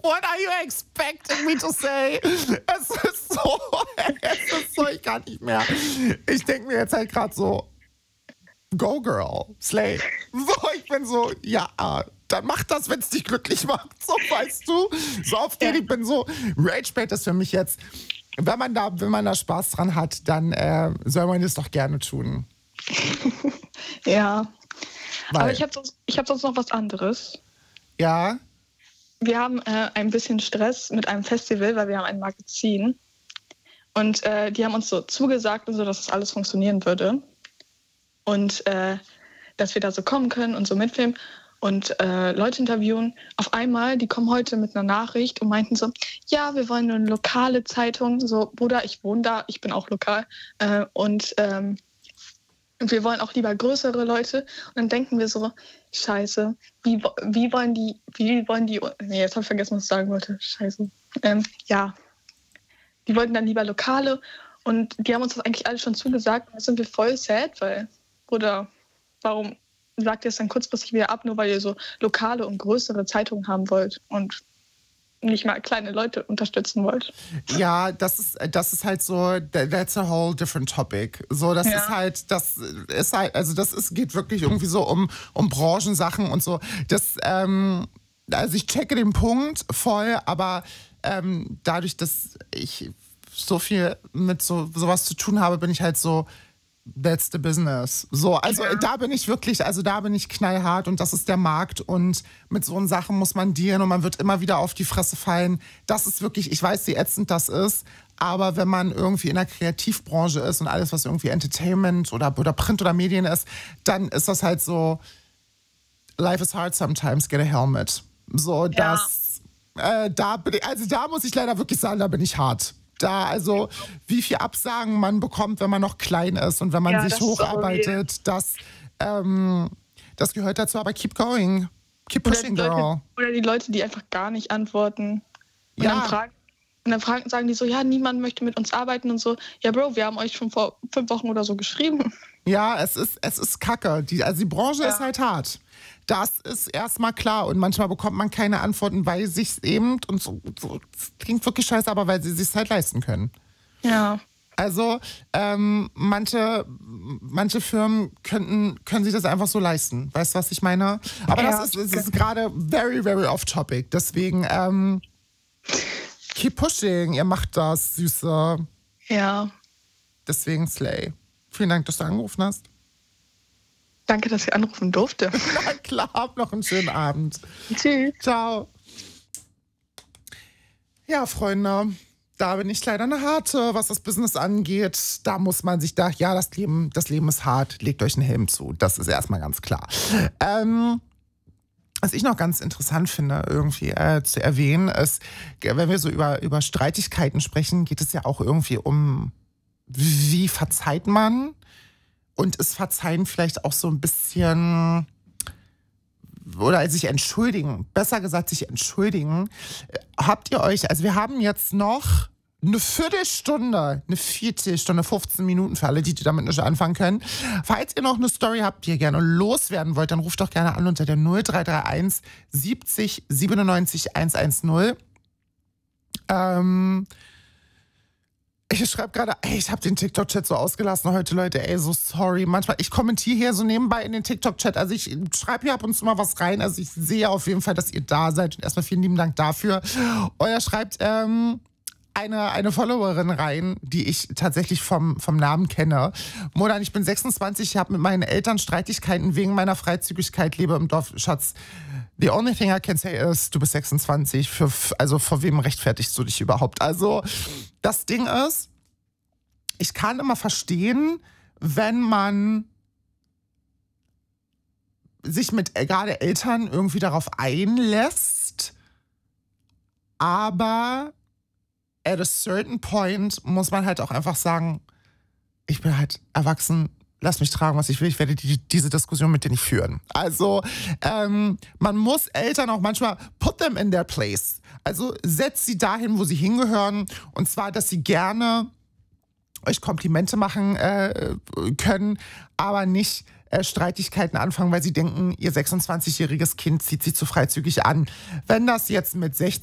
what are you expecting me to say? Es ist so, ich kann nicht mehr. Ich denke mir jetzt halt gerade so, go girl, slay. So, ich bin so, ja, dann mach das, wenn es dich glücklich macht. So, weißt du? So auf den, ich bin so, Ragebait ist für mich jetzt, wenn man da Spaß dran hat, dann soll man das doch gerne tun. Ja. Aber ich hab sonst noch was anderes. Ja? Wir haben ein bisschen Stress mit einem Festival, weil wir haben ein Magazin. Und die haben uns so zugesagt, und so, dass das alles funktionieren würde. Und dass wir da so kommen können und so mitfilmen und Leute interviewen. Auf einmal, die kommen heute mit einer Nachricht und meinten so, ja, wir wollen eine lokale Zeitung. So, Bruder, ich wohne da, ich bin auch lokal. Und wir wollen auch lieber größere Leute. Und dann denken wir so, scheiße, wie wollen die, nee, jetzt habe ich vergessen, was ich sagen wollte. Scheiße. Ja, die wollten dann lieber Lokale. Und die haben uns das eigentlich alles schon zugesagt. Und da sind wir voll sad, weil, Bruder, warum sagt ihr es dann kurzfristig wieder ab, nur weil ihr so lokale und größere Zeitungen haben wollt und nicht mal kleine Leute unterstützen wollt? Ja, das ist halt so, that's a whole different topic. So, das ist halt, also geht wirklich irgendwie so um Branchensachen und so. Also ich checke den Punkt voll, aber dadurch, dass ich so viel mit sowas zu tun habe, bin ich halt so, that's the business. So, also da bin ich wirklich, da bin ich knallhart und das ist der Markt und mit so Sachen muss man dealen und man wird immer wieder auf die Fresse fallen. Das ist wirklich, ich weiß, wie ätzend das ist, aber wenn man irgendwie in der Kreativbranche ist und alles, was irgendwie Entertainment oder Print oder Medien ist, dann ist das halt so, life is hard sometimes, get a helmet. So, da muss ich leider wirklich sagen, da bin ich hart. Also wie viel Absagen man bekommt, wenn man noch klein ist und wenn man sich hocharbeitet, das gehört dazu, aber keep going, keep pushing, girl. Oder die Leute, die einfach gar nicht antworten. Und dann sagen die so, ja, niemand möchte mit uns arbeiten und so. Ja, Bro, wir haben euch schon vor 5 Wochen oder so geschrieben. Ja, es ist kacke. Die Branche ist halt hart. Das ist erstmal klar. Und manchmal bekommt man keine Antworten, weil sich eben, und so klingt wirklich scheiße, aber weil sie es sich halt leisten können. Ja. Also manche Firmen können sich das einfach so leisten. Weißt du, was ich meine? Aber das ist gerade very, very off topic. Deswegen keep pushing. Ihr macht das, Süße. Ja. Deswegen Slay. Vielen Dank, dass du angerufen hast. Danke, dass ich anrufen durfte. Na klar, hab noch einen schönen Abend. Tschüss. Ciao. Ja, Freunde, da bin ich leider eine harte, was das Business angeht. Da muss man sich das Leben ist hart, legt euch einen Helm zu. Das ist erstmal ganz klar. Was ich noch ganz interessant finde, irgendwie zu erwähnen, ist, wenn wir so über Streitigkeiten sprechen, geht es ja auch irgendwie um, wie verzeiht man? Und ist Verzeihen vielleicht auch so ein bisschen, oder sich entschuldigen, besser gesagt sich entschuldigen. Habt ihr euch, also wir haben jetzt noch eine Viertelstunde, 15 Minuten für alle, die damit nicht anfangen können. Falls ihr noch eine Story habt, die ihr gerne loswerden wollt, dann ruft doch gerne an unter der 0331 70 97 110. Ich schreibe gerade, ich habe den TikTok-Chat so ausgelassen heute, Leute, so sorry. Manchmal, ich kommentiere hier so nebenbei in den TikTok-Chat, also ich schreibe hier ab und zu mal was rein, also ich sehe auf jeden Fall, dass ihr da seid und erstmal vielen lieben Dank dafür. Euer schreibt eine Followerin rein, die ich tatsächlich vom Namen kenne. Modan, ich bin 26, ich habe mit meinen Eltern Streitigkeiten wegen meiner Freizügigkeit, lebe im Dorf, Schatz. The only thing I can say is, du bist 26. Also vor wem rechtfertigst du dich überhaupt? Also das Ding ist, ich kann immer verstehen, wenn man sich mit gerade Eltern irgendwie darauf einlässt, aber at a certain point muss man halt auch einfach sagen, ich bin halt erwachsen, lass mich tragen, was ich will, ich werde diese Diskussion mit dir nicht führen. Also man muss Eltern auch manchmal put them in their place. Also setzt sie dahin, wo sie hingehören, und zwar, dass sie gerne euch Komplimente machen können, aber nicht Streitigkeiten anfangen, weil sie denken, ihr 26-jähriges Kind zieht sie zu freizügig an. Wenn das jetzt mit 16